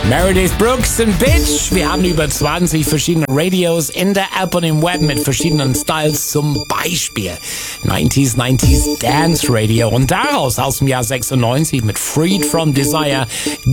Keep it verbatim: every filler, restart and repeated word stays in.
Meredith Brooks und Bitch. Wir haben über zwanzig verschiedene Radios in der App und im Web mit verschiedenen Styles, zum Beispiel neunziger, neunziger Dance Radio und daraus aus dem Jahr sechsundneunzig mit Freed from Desire